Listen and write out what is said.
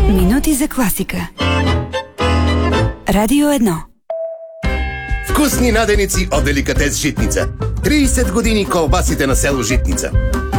Минути за класика. Радио 1. Вкусни наденици от Деликатес Житница. 30 години колбасите на село Житница.